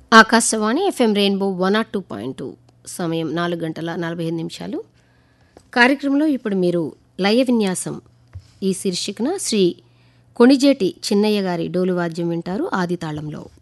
Akashvani FM rainbow 102.2 సమయం 4:45 కార్యక్రమంలో ఇప్పుడు మీరు లయ విన్యాసం ఈ శీర్షికన శ్రీ కొణిజేటి చిన్నయ్య గారి డోలు వాద్యం వింటారు ఆదితాళంలో.